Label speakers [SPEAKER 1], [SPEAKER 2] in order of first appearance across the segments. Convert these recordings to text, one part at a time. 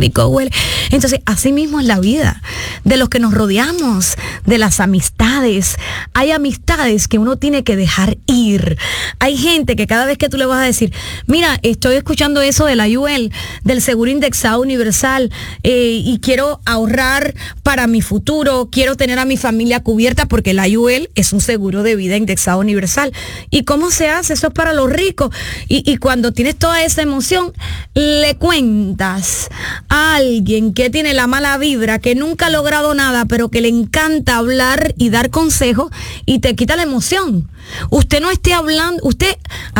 [SPEAKER 1] rico huele. Entonces, así mismo es la vida, de los que nos rodeamos, de las amistades. Hay amistades que uno tiene que dejar ir. Hay gente que cada vez que tú le vas a decir, mira, estoy escuchando eso de la UL, del seguro indexado universal, y quiero ahorrar para mi futuro, quiero tener a mi familia cubierta, porque la UL es un seguro de vida indexado universal. ¿Y cómo se hace? Eso es para los ricos. Y cuando tienes toda esa emoción, le cuentas a alguien que tiene la mala vibra, que nunca ha logrado nada, pero que le encanta hablar y dar consejos, y te quita la emoción. Usted no esté hablando, usted,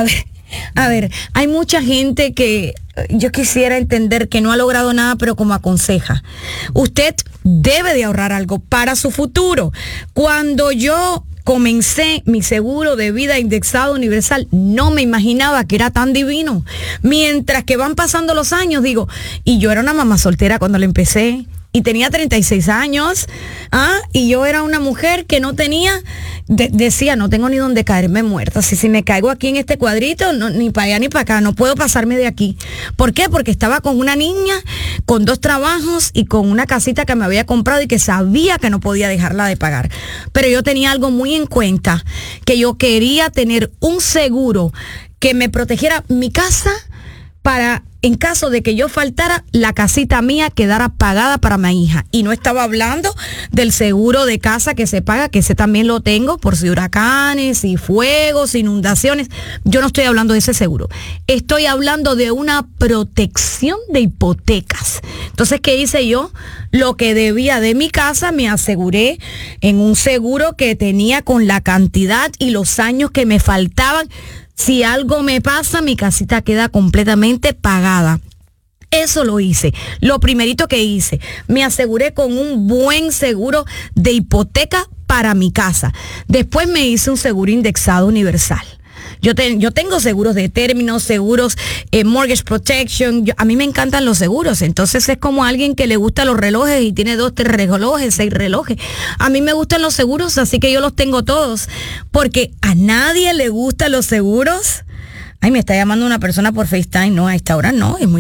[SPEAKER 1] a ver, hay mucha gente que yo quisiera entender que no ha logrado nada, pero como aconseja. Usted debe de ahorrar algo para su futuro. Cuando yo comencé mi seguro de vida indexado universal, no me imaginaba que era tan divino. Mientras que van pasando los años, digo, y yo era una mamá soltera cuando le empecé, y tenía 36 años, y yo era una mujer que no tenía, decía, no tengo ni dónde caerme muerta. Si me caigo aquí en este cuadrito, no, ni para allá ni para acá, no puedo pasarme de aquí. ¿Por qué? Porque estaba con una niña, con 2 trabajos y con una casita que me había comprado y que sabía que no podía dejarla de pagar. Pero yo tenía algo muy en cuenta, que yo quería tener un seguro que me protegiera mi casa, para, en caso de que yo faltara, la casita mía quedara pagada para mi hija. Y no estaba hablando del seguro de casa que se paga, que ese también lo tengo por si huracanes, si fuegos, inundaciones. Yo no estoy hablando de ese seguro. Estoy hablando de una protección de hipotecas. Entonces, ¿qué hice yo? Lo que debía de mi casa me aseguré en un seguro que tenía con la cantidad y los años que me faltaban. Si algo me pasa, mi casita queda completamente pagada. Eso lo hice. Lo primerito que hice, me aseguré con un buen seguro de hipoteca para mi casa. Después me hice un seguro indexado universal. Yo tengo seguros de términos, seguros, mortgage protection. A mí me encantan los seguros. Entonces es como alguien que le gustan los relojes y tiene 2, 3 relojes, 6 relojes. A mí me gustan los seguros, así que yo los tengo todos. Porque a nadie le gustan los seguros. Ay, me está llamando una persona por FaceTime. No, a esta hora no, es muy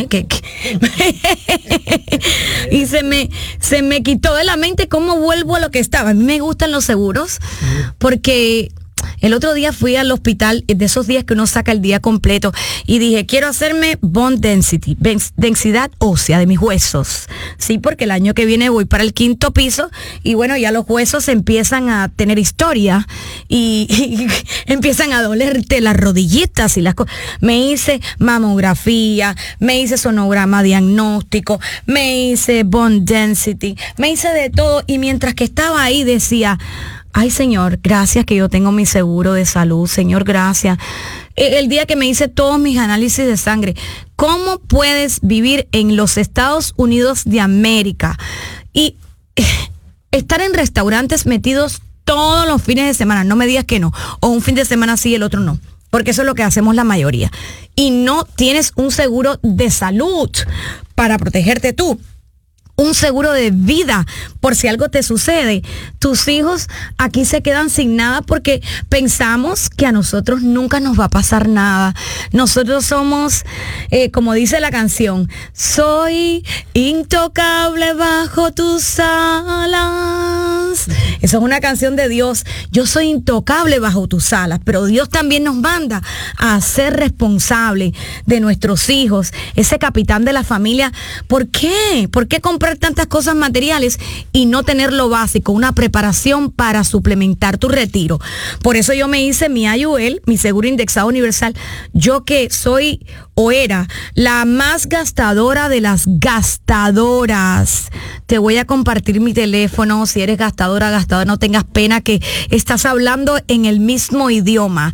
[SPEAKER 1] y se me quitó de la mente cómo vuelvo a lo que estaba. A mí me gustan los seguros porque el otro día fui al hospital, de esos días que uno saca el día completo, y dije, quiero hacerme bone density, densidad ósea de mis huesos. Sí, porque el año que viene voy para el 5º piso, y bueno, ya los huesos empiezan a tener historia, y empiezan a dolerte las rodillitas y las cosas. Me hice mamografía, me hice sonograma diagnóstico, me hice bone density, me hice de todo, y mientras que estaba ahí decía, ay, Señor, gracias que yo tengo mi seguro de salud. Señor, gracias. El día que me hice todos mis análisis de sangre, ¿cómo puedes vivir en los Estados Unidos de América y estar en restaurantes metidos todos los fines de semana? No me digas que no. O un fin de semana sí y el otro no. Porque eso es lo que hacemos la mayoría. Y no tienes un seguro de salud para protegerte tú. Un seguro de vida, por si algo te sucede. Tus hijos aquí se quedan sin nada porque pensamos que a nosotros nunca nos va a pasar nada. Nosotros somos, como dice la canción, soy intocable bajo tus alas. Esa es una canción de Dios. Yo soy intocable bajo tus alas, pero Dios también nos manda a ser responsable de nuestros hijos, ese capitán de la familia. ¿Por qué? ¿Por qué comprar tantas cosas materiales y no tener lo básico, una preparación para suplementar tu retiro? Por eso yo me hice mi IUL, mi seguro indexado universal. Yo que soy o era la más gastadora de las gastadoras. Te voy a compartir mi teléfono. Si eres gastadora, no tengas pena que estás hablando en el mismo idioma.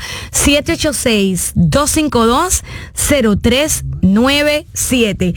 [SPEAKER 1] 786-252-0397.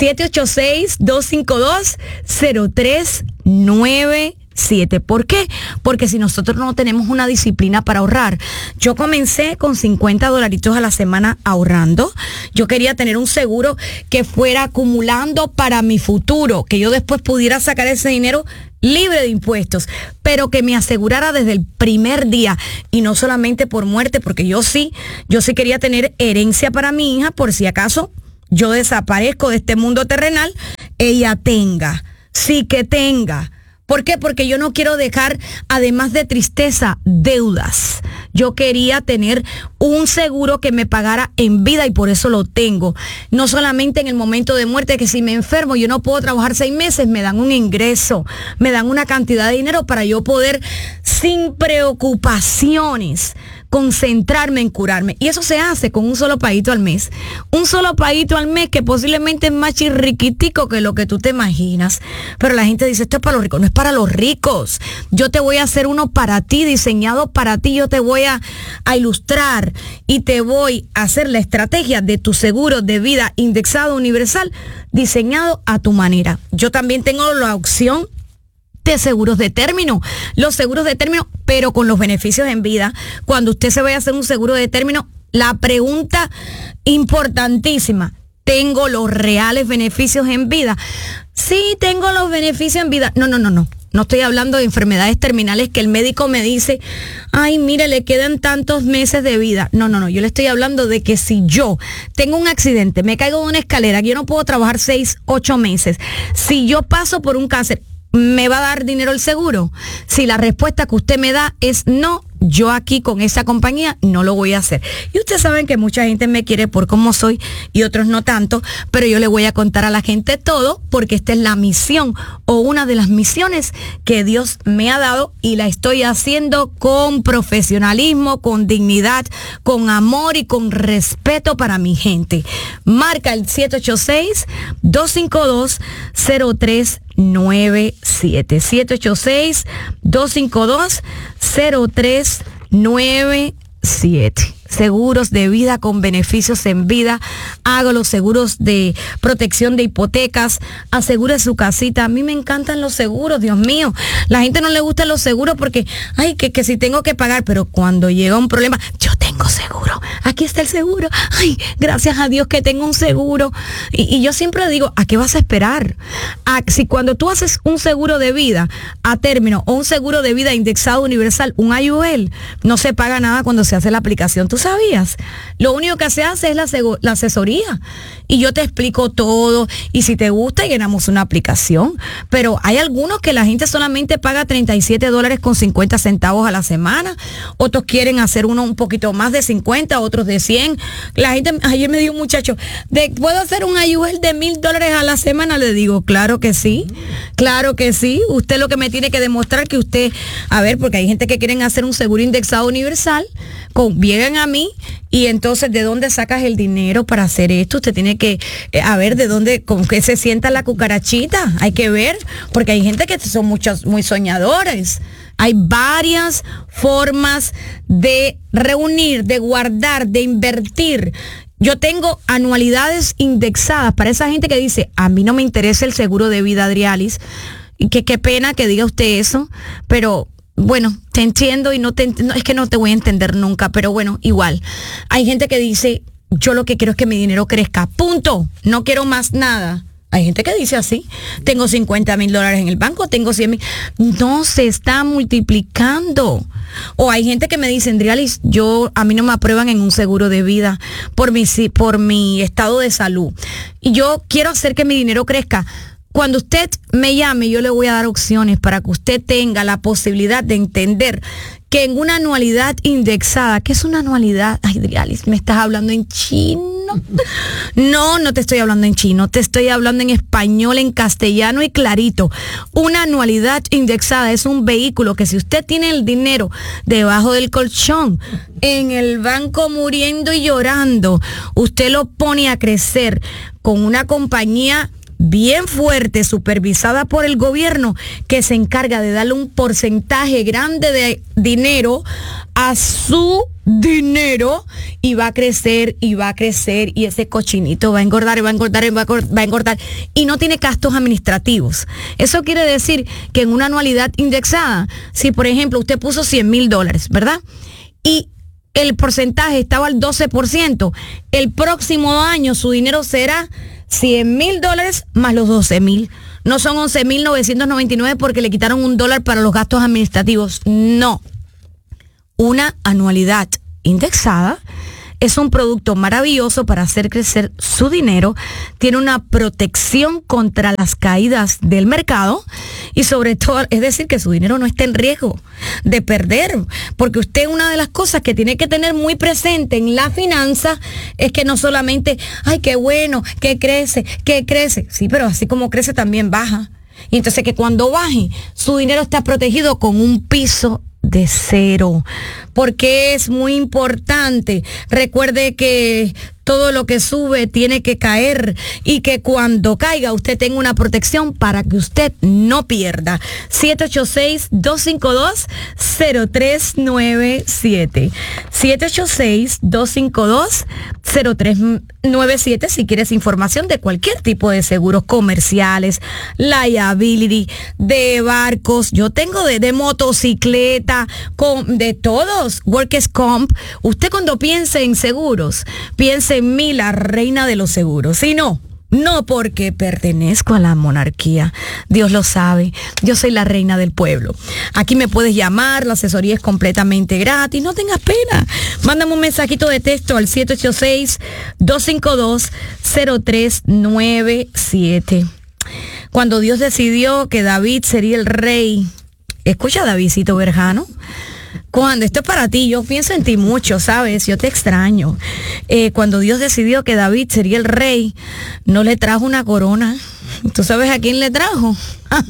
[SPEAKER 1] 786-252-0397. ¿Por qué? Porque si nosotros no tenemos una disciplina para ahorrar. Yo comencé con $50 a la semana ahorrando. Yo quería tener un seguro que fuera acumulando para mi futuro, que yo después pudiera sacar ese dinero libre de impuestos, pero que me asegurara desde el primer día, y no solamente por muerte, porque yo sí quería tener herencia para mi hija por si acaso yo desaparezco de este mundo terrenal, ella tenga, sí que tenga. ¿Por qué? Porque yo no quiero dejar, además de tristeza, deudas. Yo quería tener un seguro que me pagara en vida y por eso lo tengo. No solamente en el momento de muerte, que si me enfermo, yo no puedo trabajar 6 meses, me dan un ingreso, me dan una cantidad de dinero para yo poder, sin preocupaciones, concentrarme en curarme. Y eso se hace con un solo paguito al mes. Un solo paguito al mes que posiblemente es más chirriquitico que lo que tú te imaginas. Pero la gente dice, esto es para los ricos. No es para los ricos. Yo te voy a hacer uno para ti, diseñado para ti. Yo te voy a ilustrar y te voy a hacer la estrategia de tu seguro de vida indexado universal, diseñado a tu manera. Yo también tengo la opción de seguros de término. Los seguros de término, pero con los beneficios en vida. Cuando usted se vaya a hacer un seguro de término, la pregunta importantísima, ¿tengo los reales beneficios en vida? Sí, tengo los beneficios en vida. No. No estoy hablando de enfermedades terminales que el médico me dice, ay, mire, le quedan tantos meses de vida. No. Yo le estoy hablando de que si yo tengo un accidente, me caigo de una escalera, que yo no puedo trabajar 6, 8 meses. Si yo paso por un cáncer, ¿me va a dar dinero el seguro? Si la respuesta que usted me da es no, yo aquí con esa compañía no lo voy a hacer. Y ustedes saben que mucha gente me quiere por cómo soy y otros no tanto, pero yo le voy a contar a la gente todo porque esta es la misión o una de las misiones que Dios me ha dado y la estoy haciendo con profesionalismo, con dignidad, con amor y con respeto para mi gente. Marca el 786-252-0397. 786-252-0397. Seguros de vida con beneficios en vida. Hago los seguros de protección de hipotecas. Asegure su casita. A mí me encantan los seguros, Dios mío. La gente no le gustan los seguros porque, ay, que si tengo que pagar. Pero cuando llega un problema, yo tengo seguro. Aquí está el seguro. Ay, gracias a Dios que tengo un seguro. Y yo siempre digo, ¿a qué vas a esperar? Si cuando tú haces un seguro de vida a término o un seguro de vida indexado universal, un IUL, no se paga nada cuando se hace la aplicación. ¿Tú sabías? Lo único que se hace es la asesoría. Y yo te explico todo. Y si te gusta, llenamos una aplicación. Pero hay algunos que la gente solamente paga $37.50 a la semana. Otros quieren hacer uno un poquito más de 50, otros de 100. La gente, ayer me dijo un muchacho, ¿puedo hacer un IUL de $1,000 a la semana? Le digo, claro que sí. Claro que sí. Usted lo que me tiene que demostrar que usted, a ver, porque hay gente que quieren hacer un seguro indexado universal, vienen a mí y entonces ¿de dónde sacas el dinero para hacer esto? Usted tiene que, a ver, ¿de dónde, con qué se sienta la cucarachita? Hay que ver, porque hay gente que son muchos, muy soñadores. Hay varias formas de reunir, de guardar, de invertir. Yo tengo anualidades indexadas para esa gente que dice, a mí no me interesa el seguro de vida, Adrialis, y que qué pena que diga usted eso, pero bueno, te entiendo y no, es que no te voy a entender nunca, pero bueno, igual. Hay gente que dice, yo lo que quiero es que mi dinero crezca, punto, no quiero más nada. Hay gente que dice así, tengo $50,000 en el banco, tengo 100,000. No se está multiplicando. O hay gente que me dice, Adrialis, a mí no me aprueban en un seguro de vida por mi estado de salud. Y yo quiero hacer que mi dinero crezca. Cuando usted me llame, yo le voy a dar opciones para que usted tenga la posibilidad de entender que en una anualidad indexada, ¿qué es una anualidad? Ay, Adrialis, ¿me estás hablando en chino? No te estoy hablando en chino, te estoy hablando en español, en castellano y clarito. Una anualidad indexada es un vehículo que si usted tiene el dinero debajo del colchón, en el banco muriendo y llorando, usted lo pone a crecer con una compañía bien fuerte, supervisada por el gobierno, que se encarga de darle un porcentaje grande de dinero a su dinero y va a crecer y va a crecer y ese cochinito va a engordar y va a engordar y va a engordar y no tiene gastos administrativos. Eso quiere decir que en una anualidad indexada, si por ejemplo usted puso $100,000, ¿verdad? Y el porcentaje estaba al 12%, el próximo año su dinero será $100,000 más los 12,000. No son 11,999 porque le quitaron $1 para los gastos administrativos. No. Una anualidad indexada Es un producto maravilloso para hacer crecer su dinero. Tiene una protección contra las caídas del mercado y sobre todo, es decir, que su dinero no esté en riesgo de perder. Porque usted, una de las cosas que tiene que tener muy presente en la finanza es que no solamente, ay, qué bueno, que crece. Sí, pero así como crece también baja. Y entonces que cuando baje, su dinero está protegido con un piso de cero, porque es muy importante. Recuerde que todo lo que sube tiene que caer y que cuando caiga usted tenga una protección para que usted no pierda. 786-252-0397. 786-252-0397 si quieres información de cualquier tipo de seguros comerciales, liability, de barcos. Yo tengo de motocicleta, de todos, workers comp. Usted cuando piense en seguros, piense en mí, la reina de los seguros. Si no porque pertenezco a la monarquía. Dios lo sabe. Yo soy la reina del pueblo. Aquí me puedes llamar, la asesoría es completamente gratis. No tengas pena. Mándame un mensajito de texto al 786-252-0397. Cuando Dios decidió que David sería el rey, escucha, Davidcito Berjano, cuando esto es para ti, yo pienso en ti mucho, ¿sabes? Yo te extraño. Cuando Dios decidió que David sería el rey, no le trajo una corona. ¿Tú sabes a quién le trajo?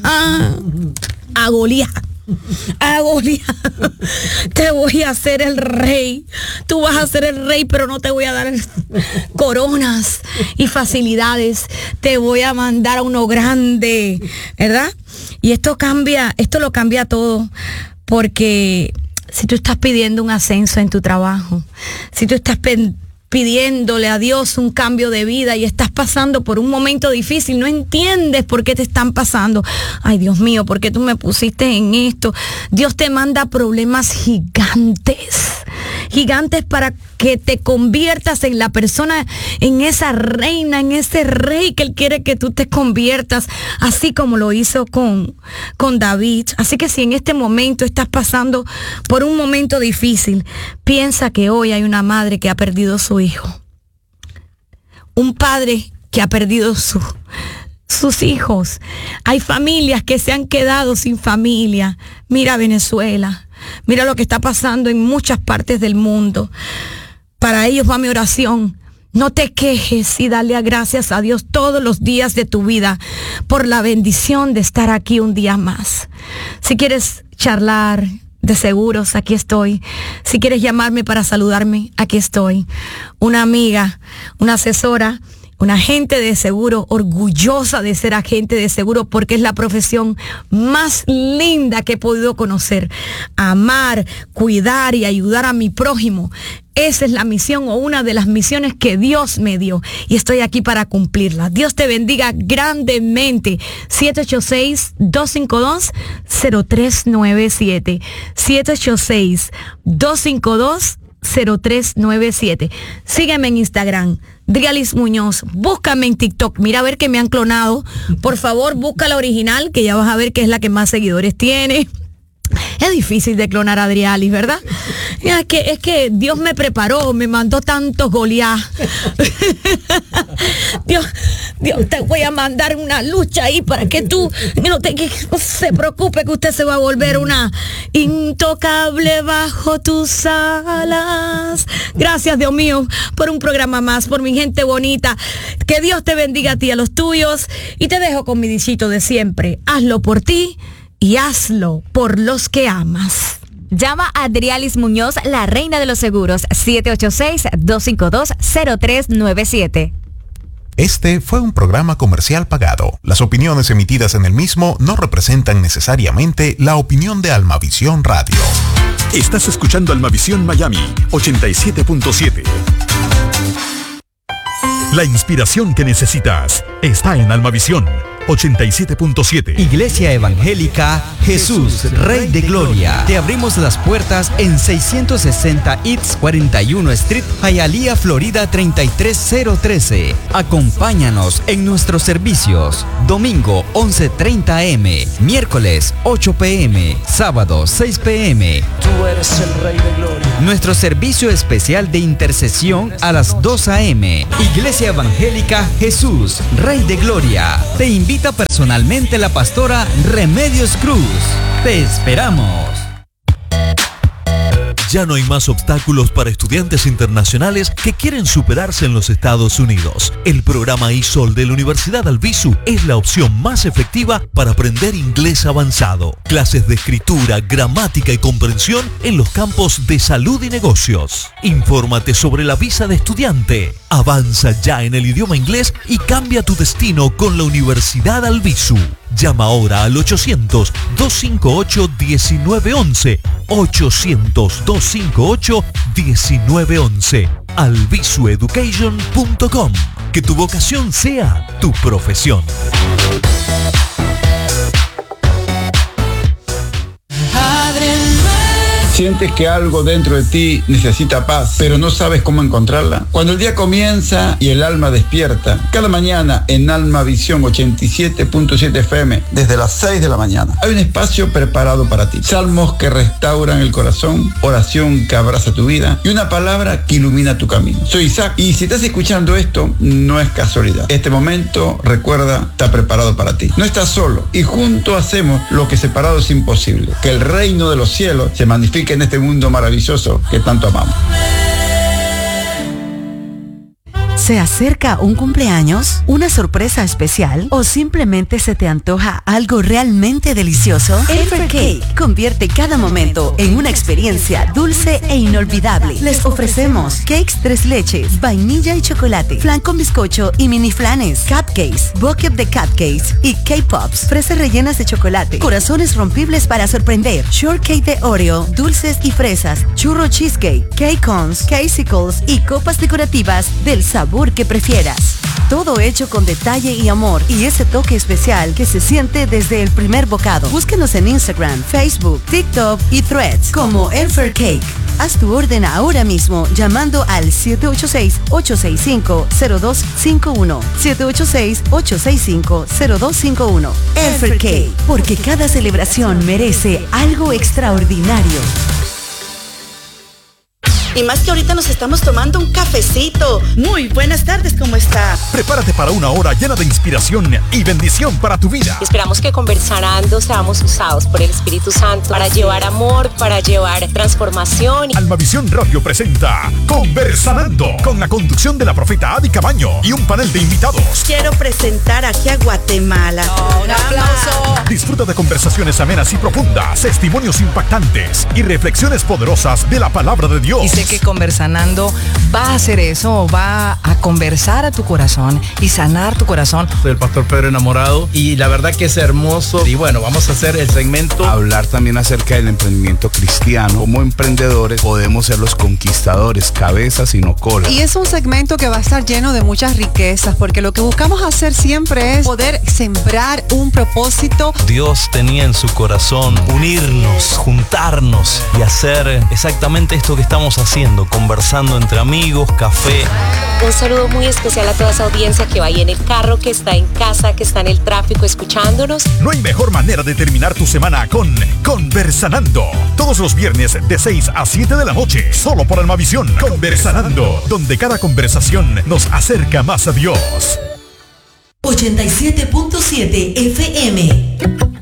[SPEAKER 1] A Goliat. A Goliat. Te voy a hacer el rey. Tú vas a ser el rey, pero no te voy a dar coronas y facilidades. Te voy a mandar a uno grande, ¿verdad? Y esto lo cambia todo, porque si tú estás pidiendo un ascenso en tu trabajo, si tú estás pidiéndole a Dios un cambio de vida y estás pasando por un momento difícil, no entiendes por qué te están pasando. Ay, Dios mío, ¿por qué tú me pusiste en esto? Dios te manda problemas gigantes para que te conviertas en la persona, en esa reina, en ese rey que Él quiere que tú te conviertas, así como lo hizo con David. Así que si en este momento estás pasando por un momento difícil, piensa que hoy hay una madre que ha perdido su hijo, un padre que ha perdido sus hijos. Hay familias que se han quedado sin familia. Mira Venezuela, mira lo que está pasando en muchas partes del mundo. Para ellos va mi oración. No te quejes y dale gracias a Dios todos los días de tu vida por la bendición de estar aquí un día más. Si quieres charlar de seguros, aquí estoy. Si quieres llamarme para saludarme, aquí estoy. Una amiga, una asesora, una agente de seguro, orgullosa de ser agente de seguro, porque es la profesión más linda que he podido conocer. Amar, cuidar y ayudar a mi prójimo. Esa es la misión, o una de las misiones que Dios me dio, y estoy aquí para cumplirla. Dios te bendiga grandemente. 786-252-0397. 786-252-0397. Sígueme en Instagram, Drialis Muñoz. Búscame en TikTok. Mira a ver que me han clonado. Por favor, busca la original, que ya vas a ver que es la que más seguidores tiene. Es difícil de clonar a Drialis, ¿verdad? Es que Dios me preparó, me mandó tantos Goliat. Dios, te voy a mandar una lucha ahí para que tú no se preocupe, que usted se va a volver una intocable bajo tus alas. Gracias, Dios mío, por un programa más, por mi gente bonita. Que Dios te bendiga a ti y a los tuyos. Y te dejo con mi dichito de siempre. Hazlo por ti y hazlo por los que amas.
[SPEAKER 2] Llama a Drialis Muñoz, la reina de los seguros, 786-252-0397.
[SPEAKER 3] Este fue un programa comercial pagado. Las opiniones emitidas en el mismo no representan necesariamente la opinión de Almavisión Radio.
[SPEAKER 4] Estás escuchando Almavisión Miami 87.7. La inspiración que necesitas está en Almavisión. 87.7.
[SPEAKER 5] Iglesia Evangélica Jesús, Rey de Gloria. Te abrimos las puertas en 660 East 41 Street, Hialeah, Florida 33013. Acompáñanos en nuestros servicios. Domingo 11:30 a.m., miércoles 8 p.m., sábado 6 p.m.
[SPEAKER 6] Tú eres el Rey de Gloria.
[SPEAKER 5] Nuestro servicio especial de intercesión a las 2 a.m. Iglesia Evangélica Jesús, Rey de Gloria. Te invita personalmente la pastora Remedios Cruz. Te esperamos.
[SPEAKER 7] Ya no hay más obstáculos para estudiantes internacionales que quieren superarse en los Estados Unidos. El programa ISOL de la Universidad Albizu es la opción más efectiva para aprender inglés avanzado. Clases de escritura, gramática y comprensión en los campos de salud y negocios. Infórmate sobre la visa de estudiante. Avanza ya en el idioma inglés y cambia tu destino con la Universidad Albizu. Llama ahora al 800-258-1911. 800-258-1911. albizueducation.com. Que tu vocación sea tu profesión.
[SPEAKER 8] Sientes que algo dentro de ti necesita paz, pero no sabes cómo encontrarla. Cuando el día comienza y el alma despierta, cada mañana en Alma Visión 87.7 FM, desde las 6 de la mañana, hay un espacio preparado para ti. Salmos que restauran el corazón, oración que abraza tu vida y una palabra que ilumina tu camino. Soy Isaac y si estás escuchando esto, no es casualidad. Este momento, recuerda, está preparado para ti. No estás solo y juntos hacemos lo que separado es imposible. Que el reino de los cielos se magnifique en este mundo maravilloso que tanto amamos.
[SPEAKER 9] ¿Se acerca un cumpleaños, una sorpresa especial o simplemente se te antoja algo realmente delicioso? Elfer Cake convierte cada momento en una experiencia dulce e inolvidable. Les ofrecemos cakes 3 leches, vainilla y chocolate, flan con bizcocho y mini flanes, cupcakes, bucket de cupcakes y cake pops, fresas rellenas de chocolate, corazones rompibles para sorprender, shortcake de Oreo, dulces y fresas, churro cheesecake, cake cones, casicles y copas decorativas del sabor que prefieras. Todo hecho con detalle y amor y ese toque especial que se siente desde el primer bocado. Búsquenos en Instagram, Facebook, TikTok y Threads como Elfer Cake. Haz tu orden ahora mismo llamando al 786-865-0251. 786-865-0251. Elfer Cake, porque cada celebración merece algo extraordinario.
[SPEAKER 10] Y más que ahorita nos estamos tomando un cafecito. Muy buenas tardes, ¿cómo está?
[SPEAKER 4] Prepárate para una hora llena de inspiración y bendición para tu vida.
[SPEAKER 11] Esperamos que conversando seamos usados por el Espíritu Santo para llevar amor, para llevar transformación.
[SPEAKER 4] Almavisión Radio presenta Conversanando, con la conducción de la profeta Adi Cabaño y un panel de invitados.
[SPEAKER 10] Quiero presentar aquí a Guatemala.
[SPEAKER 6] Un aplauso.
[SPEAKER 4] Disfruta de conversaciones amenas y profundas, testimonios impactantes y reflexiones poderosas de la palabra de Dios.
[SPEAKER 12] Y sé que Conversanando va a hacer eso, va a conversar a tu corazón y sanar tu corazón.
[SPEAKER 13] Soy el pastor Pedro Enamorado y la verdad que es hermoso. Y bueno, vamos a hacer el segmento.
[SPEAKER 14] Hablar también acerca del emprendimiento cristiano. Como emprendedores podemos ser los conquistadores, cabezas y no cola.
[SPEAKER 15] Y es un segmento que va a estar lleno de muchas riquezas, porque lo que buscamos hacer siempre es poder sembrar un propósito.
[SPEAKER 16] Dios tenía en su corazón unirnos, juntarnos y hacer exactamente esto que estamos haciendo, conversando entre amigos, café.
[SPEAKER 11] Un saludo muy especial a toda esa audiencia que va ahí en el carro, que está en casa, que está en el tráfico escuchándonos.
[SPEAKER 4] No hay mejor manera de terminar tu semana con Conversanando. Todos los viernes de 6 a 7 de la noche, solo por Almavisión. Conversanando, donde cada conversación nos acerca más a Dios.
[SPEAKER 9] 87.7 FM.